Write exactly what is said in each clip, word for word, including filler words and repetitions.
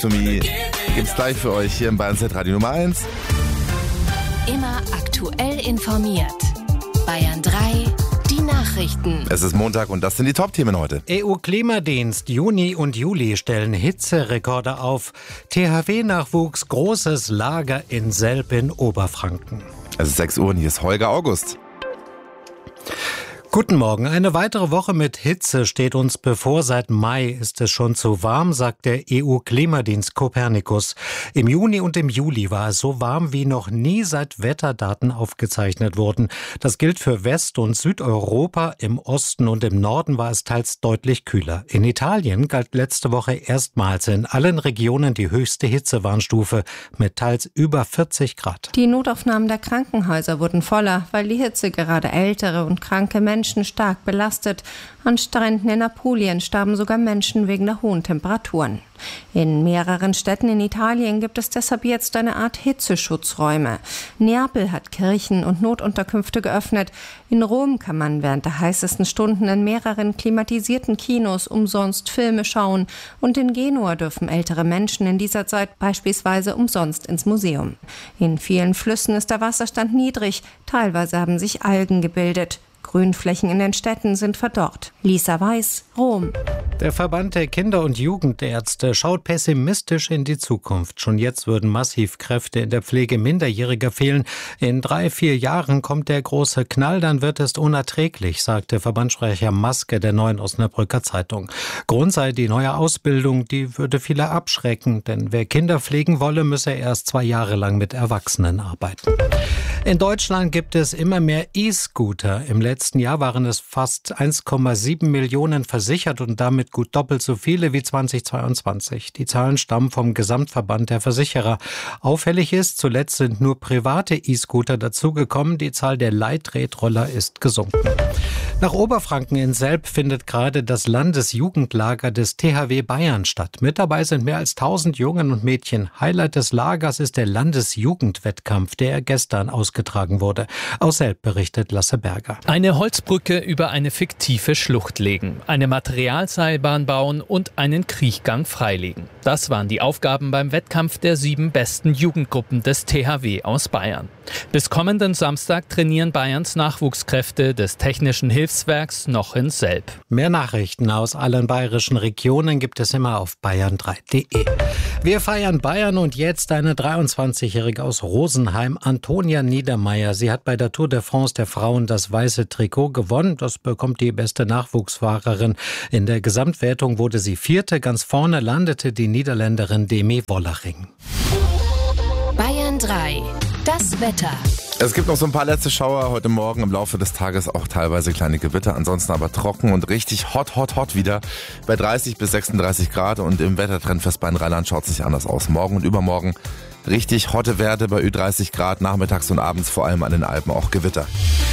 To Me gibt's gleich für euch hier im Bayern Z Radio Nummer eins. Immer aktuell informiert. Bayern drei, die Nachrichten. Es ist Montag und das sind die Top-Themen heute. E U-Klimadienst, Juni und Juli stellen Hitzerekorde auf. T H W-Nachwuchs, großes Lager in Selb in Oberfranken. Es ist sechs Uhr und hier ist Holger August. Guten Morgen. Eine weitere Woche mit Hitze steht uns bevor. Seit Mai ist es schon zu warm, sagt der E U-Klimadienst Copernicus. Im Juni und im Juli war es so warm wie noch nie, seit Wetterdaten aufgezeichnet wurden. Das gilt für West- und Südeuropa. Im Osten und im Norden war es teils deutlich kühler. In Italien galt letzte Woche erstmals in allen Regionen die höchste Hitzewarnstufe mit teils über vierzig Grad. Die Notaufnahmen der Krankenhäuser wurden voller, weil die Hitze gerade ältere und kranke Menschen Menschen stark belastet. An Stränden in Apulien starben sogar Menschen wegen der hohen Temperaturen. In mehreren Städten in Italien gibt es deshalb jetzt eine Art Hitzeschutzräume. Neapel hat Kirchen und Notunterkünfte geöffnet. In Rom kann man während der heißesten Stunden in mehreren klimatisierten Kinos umsonst Filme schauen. Und in Genua dürfen ältere Menschen in dieser Zeit beispielsweise umsonst ins Museum. In vielen Flüssen ist der Wasserstand niedrig. Teilweise haben sich Algen gebildet. Grünflächen in den Städten sind verdorrt. Lisa Weiß, Rom. Der Verband der Kinder- und Jugendärzte schaut pessimistisch in die Zukunft. Schon jetzt würden massiv Kräfte in der Pflege Minderjähriger fehlen. In drei, vier Jahren kommt der große Knall, dann wird es unerträglich, sagte Verbandssprecher Maske der Neuen Osnabrücker Zeitung. Grund sei die neue Ausbildung, die würde viele abschrecken, denn wer Kinder pflegen wolle, müsse erst zwei Jahre lang mit Erwachsenen arbeiten. In Deutschland gibt es immer mehr E-Scooter. Im letzten Jahr waren es fast eins Komma sieben Millionen versichert und damit gut doppelt so viele wie zweitausendzweiundzwanzig. Die Zahlen stammen vom Gesamtverband der Versicherer. Auffällig ist, zuletzt sind nur private E-Scooter dazugekommen. Die Zahl der Leittretroller ist gesunken. Nach Oberfranken in Selb findet gerade das Landesjugendlager des T H W Bayern statt. Mit dabei sind mehr als tausend Jungen und Mädchen. Highlight des Lagers ist der Landesjugendwettkampf, der gestern ausgetragen wurde. Aus Selb berichtet Lasse Berger. Eine Holzbrücke über eine fiktive Schlucht legen, eine Materialseilbahn bauen und einen Kriechgang freilegen. Das waren die Aufgaben beim Wettkampf der sieben besten Jugendgruppen des T H W aus Bayern. Bis kommenden Samstag trainieren Bayerns Nachwuchskräfte des Technischen Hilfswerks noch in Selb. Mehr Nachrichten aus allen bayerischen Regionen gibt es immer auf bayern drei punkt de. Wir feiern Bayern und jetzt eine dreiundzwanzigjährige aus Rosenheim, Antonia Niedermeyer. Sie hat bei der Tour de France der Frauen das weiße Trikot gewonnen. Das bekommt die beste Nachwuchsfahrerin. In der Gesamtwertung wurde sie Vierte. Ganz vorne landete die Niederländerin Demi Wollering. Bayern drei. Das Wetter. Es gibt noch so ein paar letzte Schauer heute Morgen, im Laufe des Tages auch teilweise kleine Gewitter, ansonsten aber trocken und richtig hot, hot, hot wieder bei dreißig bis sechsunddreißig Grad und im Wettertrendfest bei Rheinland schaut es sich anders aus. Morgen und übermorgen richtig hotte Werte bei Ü dreißig Grad, nachmittags und abends vor allem an den Alpen auch Gewitter.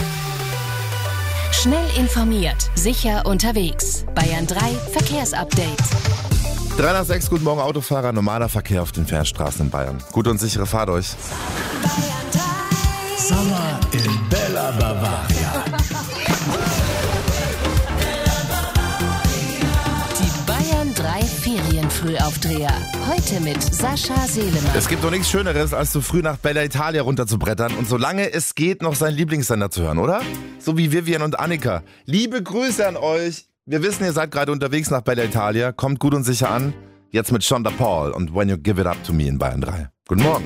Schnell informiert, sicher unterwegs. Bayern drei Verkehrsupdate. drei nach sechs, guten Morgen Autofahrer, normaler Verkehr auf den Fernstraßen in Bayern. Gute und sichere Fahrt euch. Sommer in Bella Bavaria. Die Bayern drei Ferienfrühaufdreher. Heute mit Sascha Selemann. Es gibt doch nichts Schöneres, als so früh nach Bella Italia runterzubrettern und solange es geht, noch seinen Lieblingssender zu hören, oder? So wie Vivian und Annika. Liebe Grüße an euch. Wir wissen, ihr seid gerade unterwegs nach Bella Italia. Kommt gut und sicher an. Jetzt mit Shonda Paul und When You Give It Up To Me in Bayern drei. Guten Morgen.